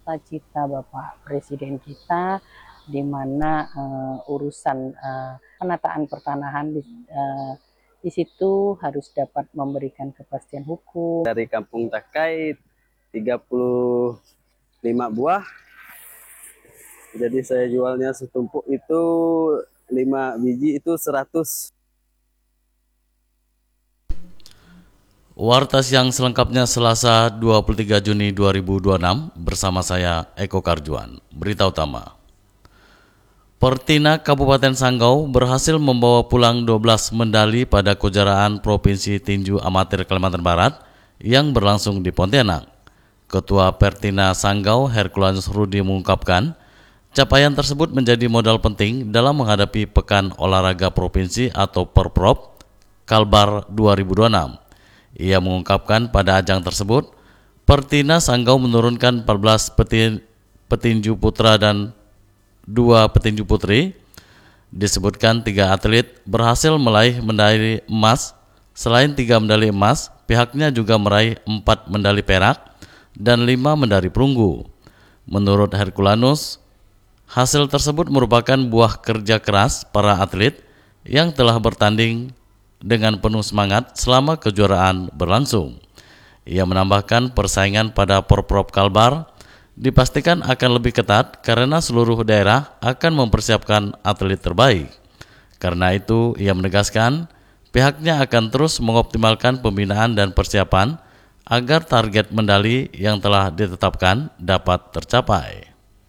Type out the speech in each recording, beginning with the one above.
cita-cita Bapak Presiden kita, di mana urusan penataan pertanahan di situ harus dapat memberikan kepastian hukum. Dari Kampung Takai 35 buah. Jadi saya jualnya setumpuk itu 5 biji itu 100. Warta Siang selengkapnya Selasa 23 Juni 2026 bersama saya Eko Karjuan. Berita utama. Pertina Kabupaten Sanggau berhasil membawa pulang 12 medali pada kejuaraan Provinsi Tinju Amatir Kalimantan Barat yang berlangsung di Pontianak. Ketua Pertina Sanggau Herculanus Rudi mengungkapkan, capaian tersebut menjadi modal penting dalam menghadapi Pekan Olahraga Provinsi atau Perprov Kalbar 2026. Ia mengungkapkan pada ajang tersebut, Pertina Sanggau menurunkan 14 petinju putra dan 2 petinju putri. Disebutkan 3 atlet berhasil meraih medali emas. Selain 3 medali emas, pihaknya juga meraih 4 medali perak dan 5 medali perunggu. Menurut Herculanus, hasil tersebut merupakan buah kerja keras para atlet yang telah bertanding dengan penuh semangat selama kejuaraan berlangsung. Ia menambahkan persaingan pada Porprov Kalbar dipastikan akan lebih ketat karena seluruh daerah akan mempersiapkan atlet terbaik. Karena itu, ia menegaskan pihaknya akan terus mengoptimalkan pembinaan dan persiapan agar target medali yang telah ditetapkan dapat tercapai.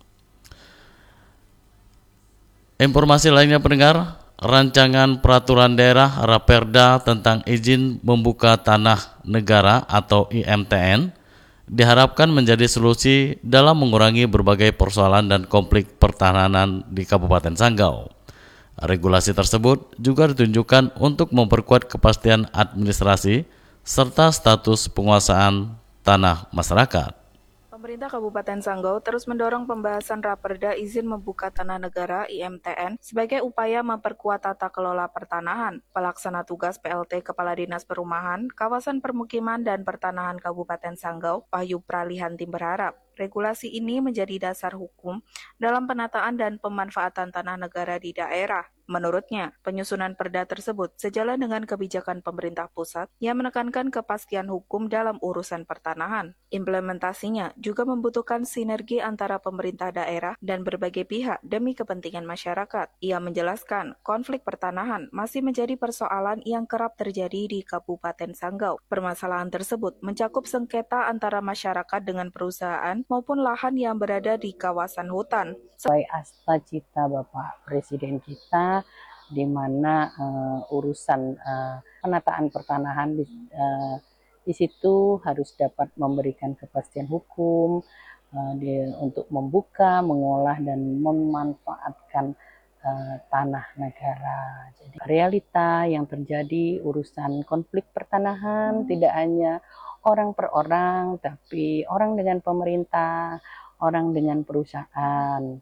Informasi lainnya pendengar, rancangan peraturan daerah Raperda tentang izin membuka tanah negara atau IMTN diharapkan menjadi solusi dalam mengurangi berbagai persoalan dan konflik pertahanan di Kabupaten Sanggau. Regulasi tersebut juga ditunjukkan untuk memperkuat kepastian administrasi serta status penguasaan tanah masyarakat. Pemerintah Kabupaten Sanggau terus mendorong pembahasan Raperda izin membuka tanah negara (IMTN) sebagai upaya memperkuat tata kelola pertanahan. Pelaksana tugas PLT Kepala Dinas Perumahan, Kawasan Permukiman dan Pertanahan Kabupaten Sanggau, Wahyu Pralihanti berharap regulasi ini menjadi dasar hukum dalam penataan dan pemanfaatan tanah negara di daerah. Menurutnya, penyusunan perda tersebut sejalan dengan kebijakan pemerintah pusat yang menekankan kepastian hukum dalam urusan pertanahan. Implementasinya juga membutuhkan sinergi antara pemerintah daerah dan berbagai pihak demi kepentingan masyarakat. Ia menjelaskan, konflik pertanahan masih menjadi persoalan yang kerap terjadi di Kabupaten Sanggau. Permasalahan tersebut mencakup sengketa antara masyarakat dengan perusahaan maupun lahan yang berada di kawasan hutan. Sesuai cita Bapak Presiden kita, di mana urusan penataan pertanahan di situ harus dapat memberikan kepastian hukum untuk membuka, mengolah dan memanfaatkan tanah negara. Jadi realita yang terjadi urusan konflik pertanahan tidak hanya orang per orang, tapi orang dengan pemerintah, orang dengan perusahaan.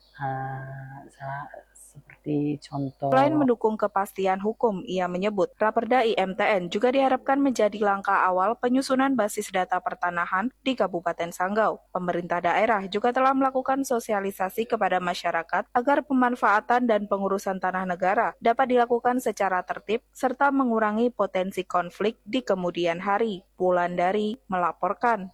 Seperti contoh. Selain mendukung kepastian hukum, ia menyebut Raperda IMTN juga diharapkan menjadi langkah awal penyusunan basis data pertanahan di Kabupaten Sanggau. Pemerintah daerah juga telah melakukan sosialisasi kepada masyarakat agar pemanfaatan dan pengurusan tanah negara dapat dilakukan secara tertib serta mengurangi potensi konflik di kemudian hari. Wulandari melaporkan.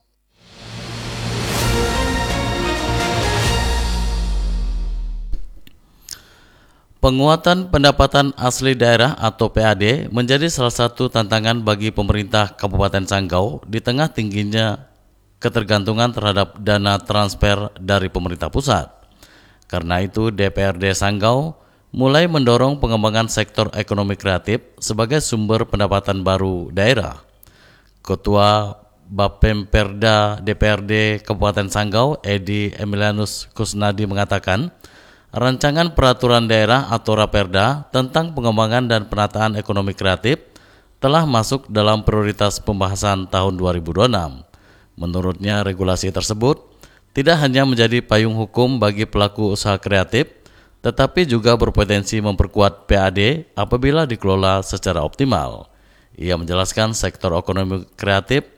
Penguatan pendapatan asli daerah atau PAD menjadi salah satu tantangan bagi pemerintah Kabupaten Sanggau di tengah tingginya ketergantungan terhadap dana transfer dari pemerintah pusat. Karena itu DPRD Sanggau mulai mendorong pengembangan sektor ekonomi kreatif sebagai sumber pendapatan baru daerah. Ketua Bapemperda DPRD Kabupaten Sanggau Edi Emilianus Kusnadi mengatakan, rancangan peraturan daerah atau Raperda tentang pengembangan dan penataan ekonomi kreatif telah masuk dalam prioritas pembahasan tahun 2026. Menurutnya, regulasi tersebut tidak hanya menjadi payung hukum bagi pelaku usaha kreatif, tetapi juga berpotensi memperkuat PAD apabila dikelola secara optimal. Ia menjelaskan sektor ekonomi kreatif